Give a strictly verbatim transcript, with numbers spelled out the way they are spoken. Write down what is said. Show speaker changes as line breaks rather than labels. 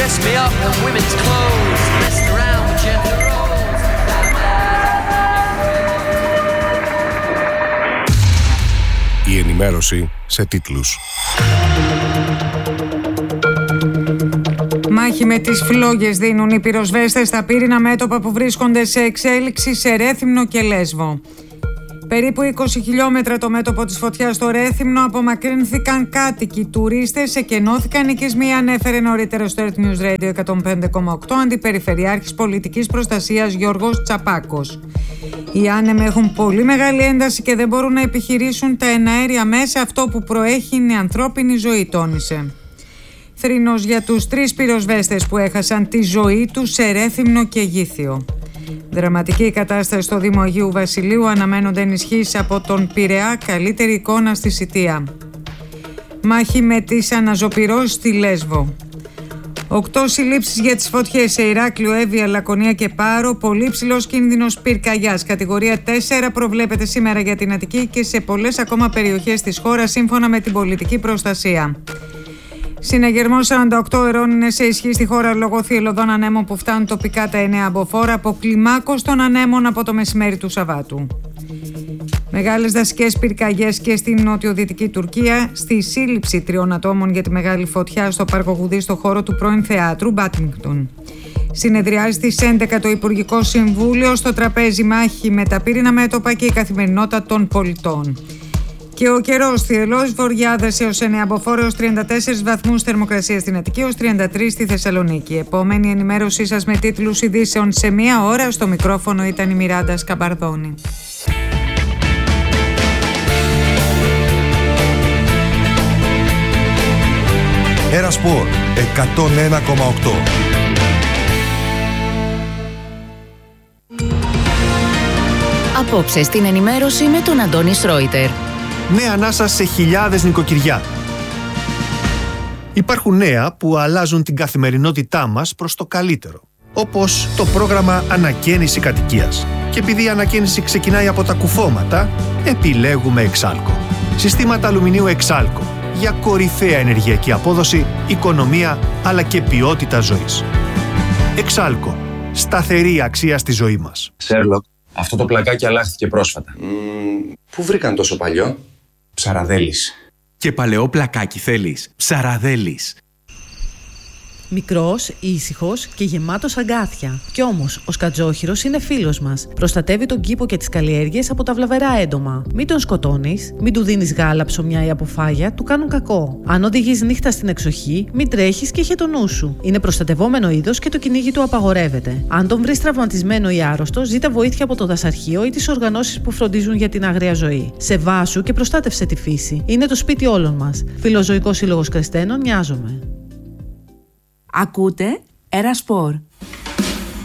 dress me up in women's clothes, messing around with gender roles.
Η ενημέρωση σε τίτλους.
Μάχη με τις φλόγες δίνουν οι πυροσβέστες στα πύρινα μέτωπα που βρίσκονται σε εξέλιξη σε Ρέθυμνο και Λέσβο. Περίπου είκοσι χιλιόμετρα το μέτωπο της φωτιάς στο Ρέθυμνο απομακρύνθηκαν κάτοικοι, τουρίστες, εκενώθηκαν οικισμοί, ανέφερε νωρίτερα στο Earth News Radio εκατόν πέντε κόμμα οκτώ Αντιπεριφερειάρχης Πολιτικής Προστασίας Γιώργος Τσαπάκος. Οι άνεμοι έχουν πολύ μεγάλη ένταση και δεν μπορούν να επιχειρήσουν τα εναέρια μέσα, αυτό που προέχει είναι ανθρώπινη ζωή, τόνισε. Θρήνος για τους τρεις πυροσβέστες που έχασαν τη ζωή τους σε Ρέθυμνο και Γήθιο. Δραματική κατάσταση στο Δήμο Αγίου Βασιλείου, αναμένονται ενισχύσεις από τον Πειραιά, καλύτερη εικόνα στη Σιτία. Μάχη με τις αναζωπυρώσεις στη Λέσβο. Οκτώ συλλήψεις για τις φωτιές σε Ηράκλειο, Εύβοια, Λακωνία και Πάρο. Πολύ ψηλός κίνδυνος πυρκαγιάς. Κατηγορία τέσσερα προβλέπεται σήμερα για την Αττική και σε πολλές ακόμα περιοχές της χώρας, σύμφωνα με την πολιτική προστασία. Συναγερμός σαράντα οκτώ ωρών είναι σε ισχύ στη χώρα λόγω θυελλωδών ανέμων που φτάνουν τοπικά τα εννέα αμποφόρα από κλιμάκωση των ανέμων από το μεσημέρι του Σαββάτου. Μεγάλες δασικές πυρκαγιές και στην νοτιοδυτική Τουρκία, στη σύλληψη τριών ατόμων για τη μεγάλη φωτιά στο Πάρκο Γουδή στο χώρο του πρώην θεάτρου Μπάτινγκτον. Συνεδριάζει στις έντεκα το Υπουργικό Συμβούλιο, στο τραπέζι μάχη με τα πύρινα μέτωπα και η καθημερινότητα των πολιτών. Και ο καιρός, θυελλός, βοριάδας έως εννέα αμποφόρα έως τριάντα τέσσερις βαθμούς, θερμοκρασία στην Αττική έως τριάντα τρεις στη Θεσσαλονίκη. Επόμενη ενημέρωσή σας με τίτλους ειδήσεων σε μία ώρα. Στο μικρόφωνο ήταν η Μιράντα Σκαμπαρδόνη.
Ερασπορ εκατόν ένα κόμμα οκτώ.
Απόψε στην ενημέρωση με τον Αντώνη Σρόιτερ.
Νέα ανάσα σε χιλιάδες νοικοκυριά. Υπάρχουν νέα που αλλάζουν την καθημερινότητά μας προς το καλύτερο. Όπως το πρόγραμμα Ανακαίνιση Κατοικίας. Και επειδή η ανακαίνιση ξεκινάει από τα κουφώματα, επιλέγουμε Εξάλκο. Συστήματα αλουμινίου Εξάλκο για κορυφαία ενεργειακή απόδοση, οικονομία αλλά και ποιότητα ζωής. Εξάλκο. Σταθερή αξία στη ζωή μας.
Σέρλοκ, αυτό το πλακάκι αλλάχθηκε πρόσφατα.
Mm, πού βρήκαν τόσο παλιό?
Ψαραδέλης.
Και παλαιό πλακάκι θέλεις? Ψαραδέλης.
Μικρός, ήσυχος και γεμάτος αγκάθια. Κι όμως, ο σκατζόχυρος είναι φίλος μας. Προστατεύει τον κήπο και τις καλλιέργειες από τα βλαβερά έντομα. Μην τον σκοτώνεις, μην του δίνεις γάλα, ψωμιά ή αποφάγια, του κάνουν κακό. Αν οδηγείς νύχτα στην εξοχή, μην τρέχεις και είχε το νου σου. Είναι προστατευόμενο είδος και το κυνήγι του απαγορεύεται. Αν τον βρεις τραυματισμένο ή άρρωστο, ζήτα βοήθεια από το δασαρχείο ή τις οργανώσεις που φροντίζουν για την άγρια ζωή. Σεβάσου και προστάτευσε τη φύση. Είναι το σπίτι όλων μας. Φιλοζωικός Σύλλογος Κρεστένων, νοιάζομαι.
Ακούτε Ερασπορ.